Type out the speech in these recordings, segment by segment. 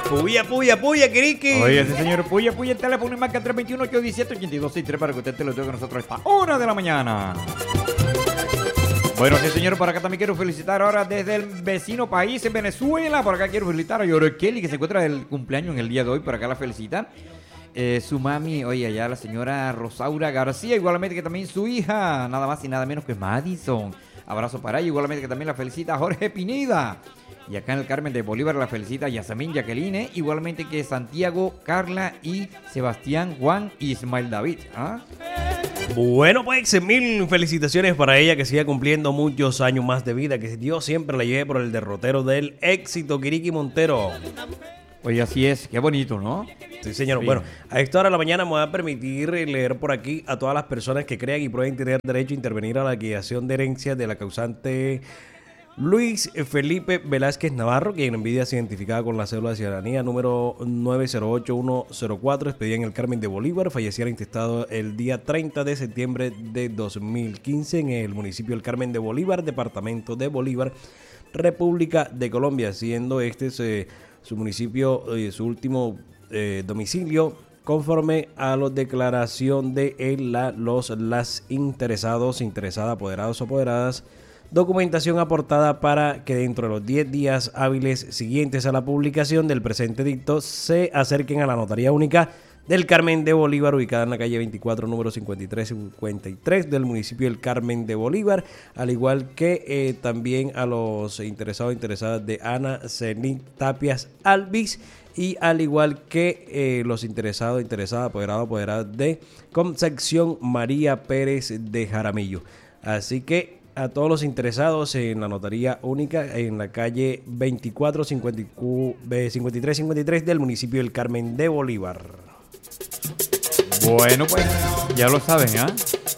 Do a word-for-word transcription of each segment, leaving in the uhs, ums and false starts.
Puya, puya, puya, Kiriki. Oye, ese señor Puya, Puya, el teléfono y marca tres dos uno, ocho uno siete, ocho dos seis tres para que usted te lo tenga con nosotros a esta hora de la mañana. Bueno, sí, señor, por acá también quiero felicitar ahora desde el vecino país, en Venezuela. Por acá quiero felicitar a Yoro Kelly, que se encuentra el cumpleaños en el día de hoy. Por acá la felicitan. Eh, su mami, oye, allá la señora Rosaura García, igualmente que también su hija, nada más y nada menos que Madison. Abrazo para ella, igualmente que también la felicita Jorge Pineda. Y acá en el Carmen de Bolívar la felicita Yasamín Jacqueline, igualmente que Santiago, Carla y Sebastián, Juan y Ismael David. ¿Ah? Bueno, pues mil felicitaciones para ella, que siga cumpliendo muchos años más de vida, que Dios siempre la lleve por el derrotero del éxito, Kiriki Montero. Oye, así es, qué bonito, ¿no? Sí, señor. Sí. Bueno, a esta hora de la mañana me voy a permitir leer por aquí a todas las personas que crean y pueden tener derecho a intervenir a la liquidación de herencias de la causante Luis Felipe Velázquez Navarro, quien en vida es identificada con la cédula de ciudadanía número nueve cero ocho uno cero cuatro, expedida en el Carmen de Bolívar, falleciera intestado el día treinta de septiembre de dos mil quince en el municipio del Carmen de Bolívar, departamento de Bolívar, República de Colombia, siendo este eh, su municipio, eh, su último eh, domicilio, conforme a la declaración de el, la, los las interesados, interesadas, apoderados o apoderadas, documentación aportada para que dentro de los diez días hábiles siguientes a la publicación del presente dicto se acerquen a la Notaría Única del Carmen de Bolívar, ubicada en la calle veinticuatro, número cincuenta y tres cincuenta y tres del municipio del Carmen de Bolívar, al igual que eh, también a los interesados e interesadas de Ana Cenit Tapias Alvis, y al igual que eh, los interesados, interesadas, apoderados, apoderadas de Concepción María Pérez de Jaramillo. Así que a todos los interesados en la Notaría Única en la calle veinticuatro cincuenta y tres cincuenta y tres del municipio del Carmen de Bolívar. Bueno, pues ya lo saben, ¿ah?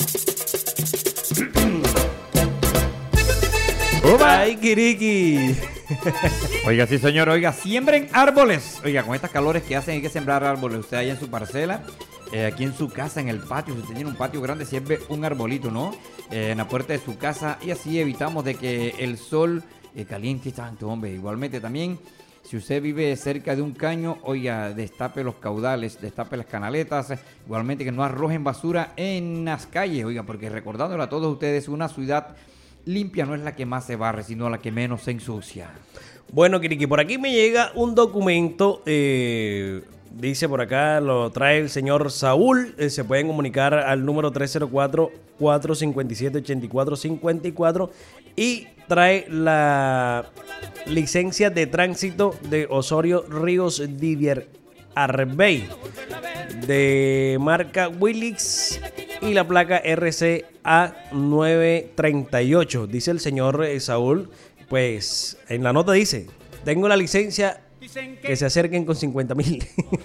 ¡Ay, Kiriki! Oiga, sí, señor, oiga, siembren árboles. Oiga, con estas calores que hacen hay que sembrar árboles. Usted allá en su parcela, eh, aquí en su casa, en el patio, si usted tiene un patio grande, siembre un arbolito, ¿no? Eh, en la puerta de su casa, y así evitamos de que el sol eh, caliente tanto, hombre. Igualmente también, si usted vive cerca de un caño, oiga, destape los caudales, destape las canaletas, igualmente que no arrojen basura en las calles, oiga, porque recordándole a todos ustedes, una ciudad limpia no es la que más se barre, sino la que menos se ensucia. Bueno, Kiriki, por aquí me llega un documento, eh, dice por acá, lo trae el señor Saúl, eh, se pueden comunicar al número tres cero cuatro, cuatro cinco siete, ocho cuatro cinco cuatro y trae la licencia de tránsito de Osorio Ríos Didier Arbey, de marca Willix, y la placa R C A nueve treinta y ocho. Dice el señor eh, Saúl, pues en la nota dice, tengo la licencia, que se acerquen con cincuenta mil.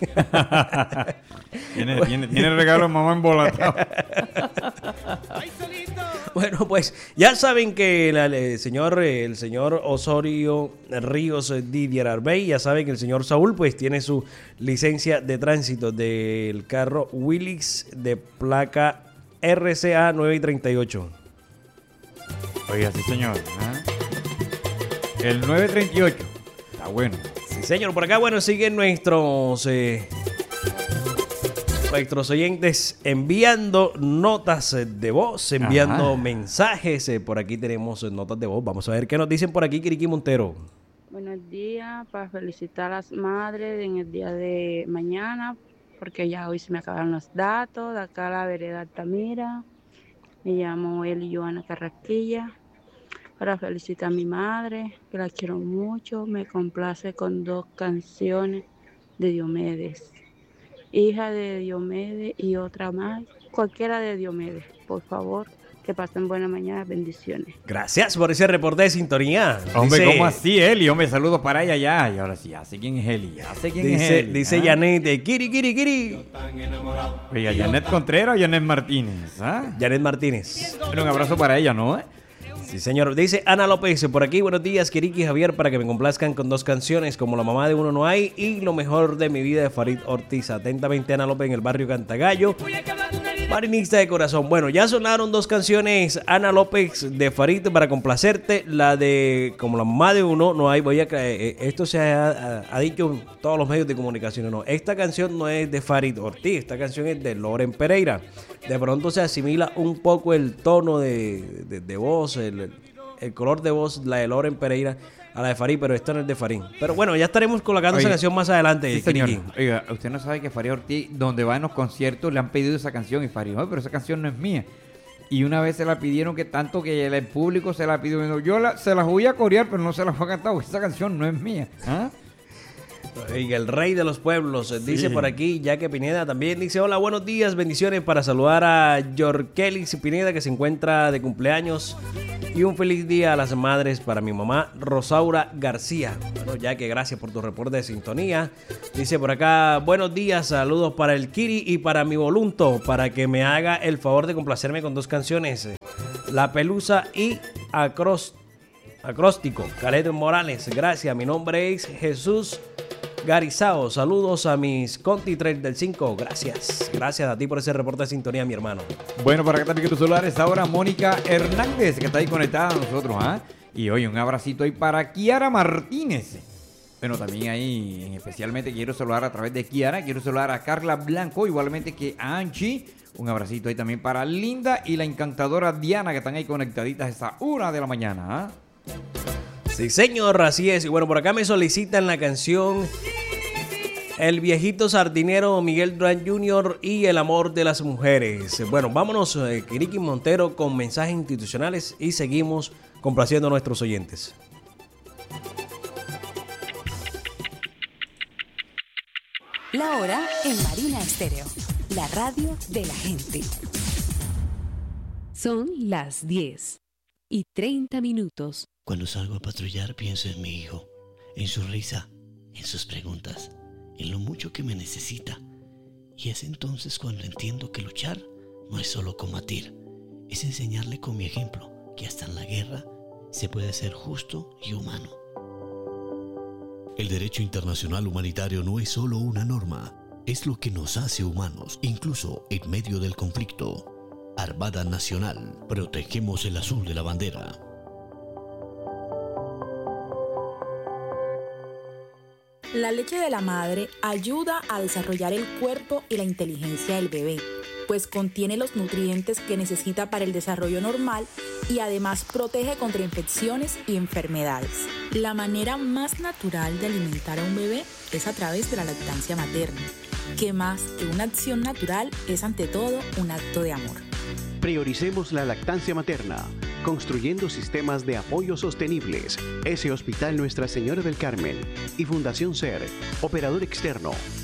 Tiene, tiene, tiene el regalo de mamá embolatado. Bueno, pues ya saben que la, el señor el señor Osorio Ríos Didier Arbey, ya saben que el señor Saúl pues tiene su licencia de tránsito del carro Willix de placa R C A nueve treinta y ocho. Oiga, sí, señor. ¿Ah? El nueve treinta y ocho. Está bueno. Sí, señor. Por acá, bueno, siguen nuestros... Eh, nuestros oyentes enviando notas de voz, enviando Ajá. mensajes. Por aquí tenemos notas de voz. Vamos a ver qué nos dicen por aquí, Kiriki Montero. Buenos días, para felicitar a las madres en el día de mañana, porque ya hoy se me acabaron los datos. De acá a la vereda Altamira. Me llamo Eli Joana Carrasquilla. Para felicitar a mi madre, que la quiero mucho. Me complace con dos canciones de Diomedes. Hija de Diomedes y otra más, cualquiera de Diomedes, por favor, que pasen buena mañana, bendiciones. Gracias por ese reporte de sintonía. Hombre, dice, ¿cómo así, Eli? Hombre, saludos para ella ya. Y ahora sí, ya sé quién es Eli, ya sé quién dice, es Eli. Dice ¿ah? Janet de Kiri, Kiri, Kiri. Oiga, ¿Janet Contreras o Janet Martínez? ¿Ah? Janet Martínez. Bueno, un abrazo para ella, ¿no? ¿Eh? Sí, señor. Dice Ana López, por aquí, buenos días, Kiriki y Javier, para que me complazcan con dos canciones, como La mamá de uno no hay y Lo mejor de mi vida de Farid Ortiz. Atentamente, Ana López, en el barrio Cantagallo. Marinista de corazón. Bueno, ya sonaron dos canciones, Ana López de Farid para complacerte, la de Como la mamá de uno, no hay, voy a eh, esto se ha, ha dicho en todos los medios de comunicación, no, esta canción no es de Farid Ortiz, esta canción es de Loren Pereira. De pronto se asimila un poco el tono de, de, de voz, el, el color de voz, la de Loren Pereira a la de Farid, pero esta no es de Farid. Pero bueno, ya estaremos colocando esa canción más adelante. Sí, señor. Oiga, usted no sabe que Farid Ortiz, donde va en los conciertos, le han pedido esa canción y Farid, no, pero esa canción no es mía. Y una vez se la pidieron que tanto que el público se la pidió. Yo la, se las voy a corear, pero no se las voy a cantar, porque esa canción no es mía. ¿Ah? Oiga, el rey de los pueblos, sí. Dice por aquí, Jaque Pineda también dice, hola, buenos días, bendiciones para saludar a Yorkelis Pineda que se encuentra de cumpleaños y un feliz día a las madres para mi mamá Rosaura García. Bueno, Jaque, gracias por tu reporte de sintonía. Dice por acá, buenos días, saludos para el Kiri y para mi Volunto, para que me haga el favor de complacerme con dos canciones, La Pelusa y Acros, Acróstico. Caled Morales, gracias, mi nombre es Jesús Garizao, saludos a mis Conti tres del cinco, gracias, gracias a ti por ese reporte de sintonía, mi hermano. Bueno, para acá también que tu celular es ahora Mónica Hernández, que está ahí conectada a nosotros, ¿ah? ¿eh? Y hoy un abracito ahí para Kiara Martínez. Bueno, también ahí especialmente quiero saludar a través de Kiara, quiero saludar a Carla Blanco, igualmente que a Anchi. Un abracito ahí también para Linda y la encantadora Diana, que están ahí conectaditas a esta una de la mañana, ¿ah? ¿eh? Sí, señor, así es. Y bueno, por acá me solicitan la canción El viejito sardinero Miguel Durán junior y El amor de las mujeres. Bueno, vámonos, eh, Kiriki Montero, con mensajes institucionales y seguimos complaciendo a nuestros oyentes. La hora en Marina Estéreo, la radio de la gente. Son las diez y treinta minutos. Cuando salgo a patrullar pienso en mi hijo, en su risa, en sus preguntas, en lo mucho que me necesita. Y es entonces cuando entiendo que luchar no es solo combatir, es enseñarle con mi ejemplo que hasta en la guerra se puede ser justo y humano. El derecho internacional humanitario no es solo una norma, es lo que nos hace humanos, incluso en medio del conflicto. Armada Nacional, protegemos el azul de la bandera. La leche de la madre ayuda a desarrollar el cuerpo y la inteligencia del bebé, pues contiene los nutrientes que necesita para el desarrollo normal y además protege contra infecciones y enfermedades. La manera más natural de alimentar a un bebé es a través de la lactancia materna, que más que una acción natural es ante todo un acto de amor. Prioricemos la lactancia materna, construyendo sistemas de apoyo sostenibles. Ese Hospital Nuestra Señora del Carmen y Fundación SER, operador externo,